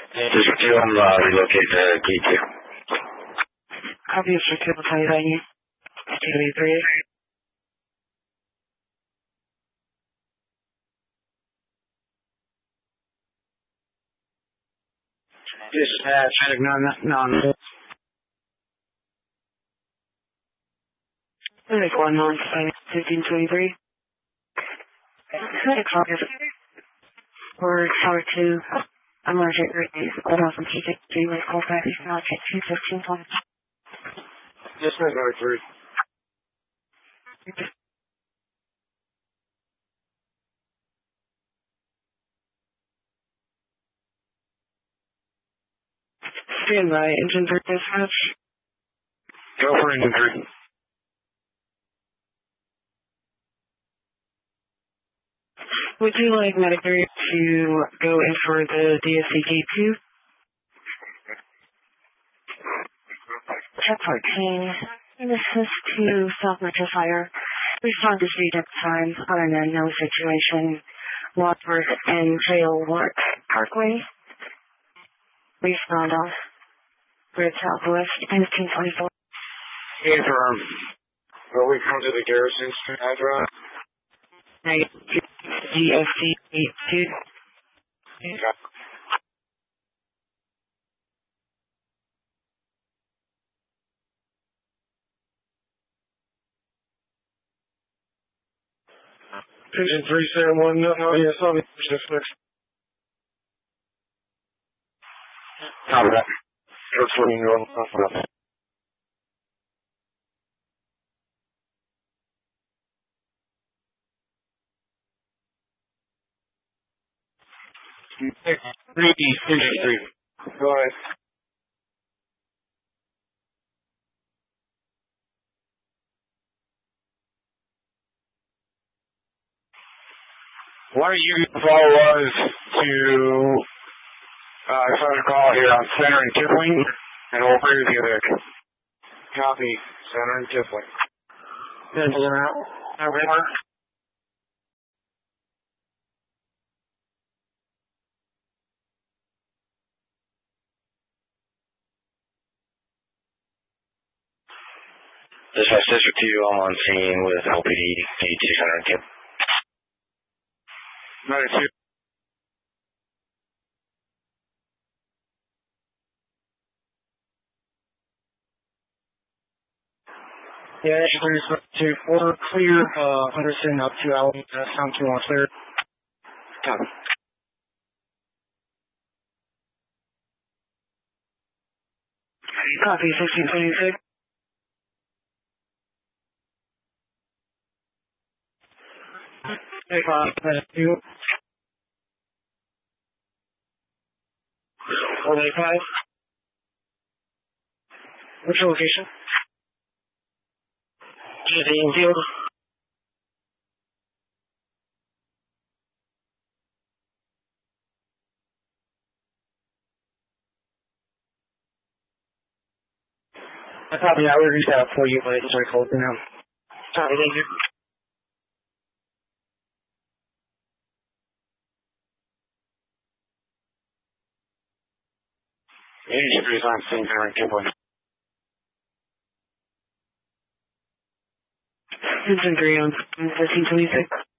District 2, I'm relocate to Gate 2. Copy District 2, will tell you that you need 3. Dispatch, non. 34 non-1523. Copy for Tower 2. I'm allergic to 1023 with call back is now at 215 points. Dispatch number 3. Stand by, engine 3 dispatch. Go for engine 3. Would you like Medicare to go in for the DSC Gate 2? Check 14. This is to South Metro Fire. Respond to street at the time. Other than no situation. Wadsworth and Trail Work Parkway. Respond off. Grid Southwest, 1524. Confirm. Will we come to the garrison address? DSC Gate 2. Okay. Pigeon 371, no, yes, I'll be next. Copy that. Church swimming room, off. Three. Go ahead. One of you follow us to, if I recall here, on Center and Kipling, and we'll agree with you there. Copy, Center and Kipling. Then we're out. River. Dispatch District 2, I'm on scene with LPD, Gate 2, Center and Kipling. 92. Yeah, actually, 4 clear, Henderson up to Alameda, sound 2 on clear. Copy. Copy, 1626. Hey, 2. 185. What's your location? GZ Field. I copy that. We'll reach out for you, but it's very cold now. Copy, thank you. Degrees on scene, Center and Kipling. Engine 3 on 1526.